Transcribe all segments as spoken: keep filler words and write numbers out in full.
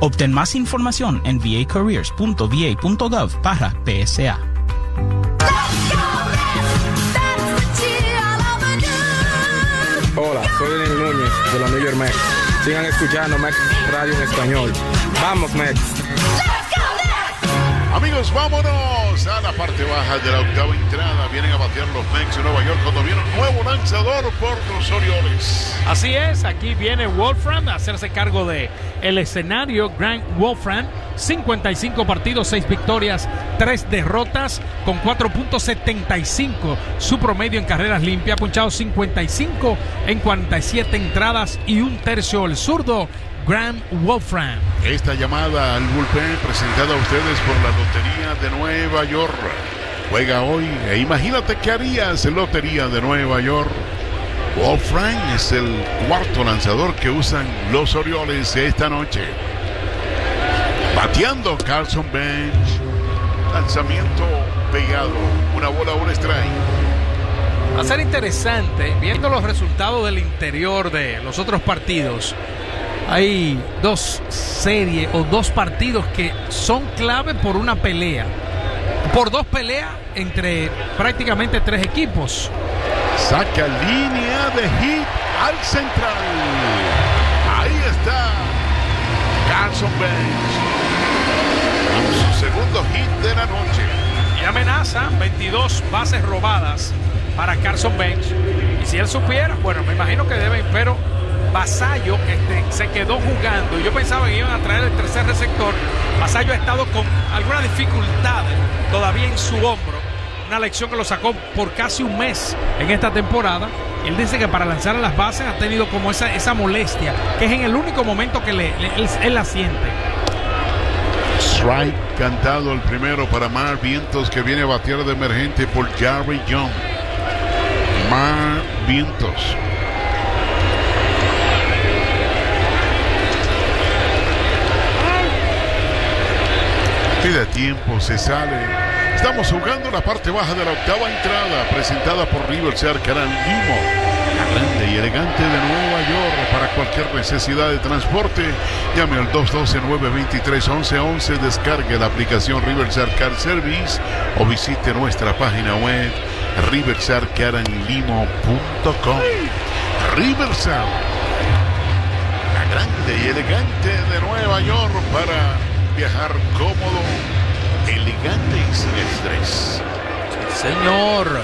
Obtén más información en v a careers punto v a punto gov barra P S A. Hola, soy Lenín Núñez de los New York Mets. Sigan escuchando Mets Radio en español. ¡Vamos, Mets! Amigos, vámonos a la parte baja de la octava entrada. Vienen a batear los Mets de Nueva York cuando viene un nuevo lanzador por los Orioles. Así es, aquí viene Wolfram a hacerse cargo de el escenario. Grant Wolfram, cincuenta y cinco partidos, seis victorias, tres derrotas, con cuatro punto setenta y cinco su promedio en carreras limpias. Ha punchado cincuenta y cinco en cuarenta y siete entradas y un tercio. El zurdo Grant Wolfram. Esta llamada al bullpen presentada a ustedes por la Lotería de Nueva York. Juega hoy e imagínate qué harías en Lotería de Nueva York. Wolfram es el cuarto lanzador que usan los Orioles esta noche. Bateando Carson Bench. Lanzamiento pegado. Una bola, un strike. Va a ser interesante viendo los resultados del interior de los otros partidos. Hay dos series o dos partidos que son clave por una pelea, por dos peleas entre prácticamente tres equipos. Saca línea de hit al central. Ahí está Carson Bench con su segundo hit de la noche. Y amenaza veintidós bases robadas para Carson Bench. Y si él supiera, bueno, me imagino que deben, pero Vasallo este, se quedó jugando. Yo pensaba que iban a traer el tercer receptor. Vasallo ha estado con alguna dificultad todavía en su hombro. Una lección que lo sacó por casi un mes en esta temporada. Él dice que para lanzar a las bases ha tenido como esa, esa molestia, que es en el único momento que le, le, él, él la siente. Strike cantado el primero para Mar Vientos, que viene a batear de emergente por Jerry Young. Mar Vientos. Pide tiempo, se sale. Estamos jugando la parte baja de la octava entrada, presentada por Riverside Caran Limo, la grande y elegante de Nueva York. Para cualquier necesidad de transporte, llame al dos uno dos, nueve dos tres, once once, descargue la aplicación Riverside Car Service o visite nuestra página web riverside caran limo punto com. Riverside, la grande y elegante de Nueva York, para viajar cómodo, elegante y sin estrés. Señor.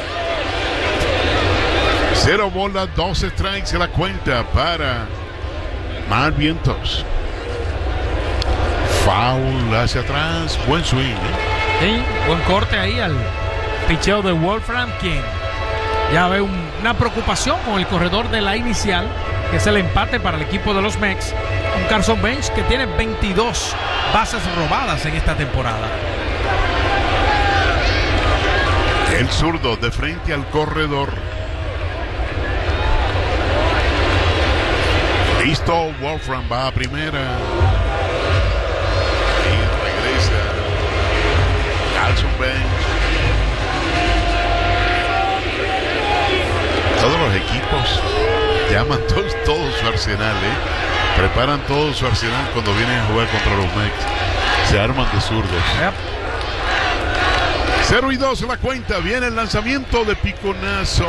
Cero bolas, dos strikes en la cuenta para Mar Vientos. Foul hacia atrás, buen swing, ¿eh? Sí, buen corte ahí al picheo de Wolfram, quien ya ve un, una preocupación con el corredor de la inicial, que es el empate para el equipo de los Mets. Un Carson Bench que tiene veintidós bases robadas en esta temporada. El zurdo de frente al corredor. Listo, Wolfram va a primera. Y regresa Carson Bench. Todos los equipos llaman todo, todo su arsenal, ¿eh? Preparan todo su arsenal cuando vienen a jugar contra los Mets. Se arman de zurdos. Yep. cero y dos en la cuenta. Viene el lanzamiento de piconazo.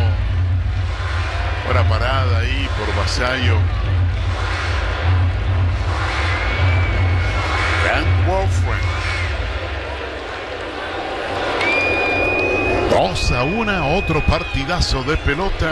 Buena parada ahí por Vasallo. Grant Wolfram. dos a uno. Otro partidazo de pelota.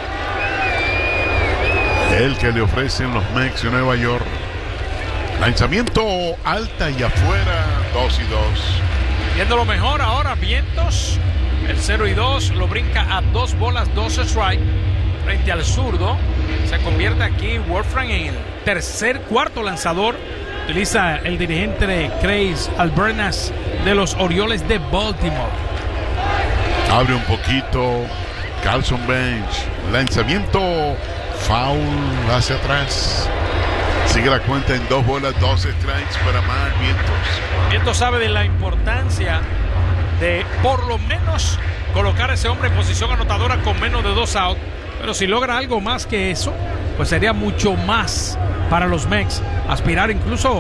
El que le ofrecen los Mets de Nueva York. Lanzamiento alta y afuera. dos y dos. Viéndolo mejor ahora, Vientos. El cero y dos lo brinca a dos bolas, dos strike. Frente al zurdo. Se convierte aquí Wolfram en el tercer, cuarto lanzador. Utiliza el dirigente de Craig Albernas de los Orioles de Baltimore. Abre un poquito Carson Bench. Lanzamiento. Foul hacia atrás. Sigue la cuenta en dos bolas, dos strikes para Mar Vientos. Vientos sabe de la importancia de por lo menos colocar a ese hombre en posición anotadora con menos de dos outs. Pero si logra algo más que eso, pues sería mucho más para los Mets. Aspirar incluso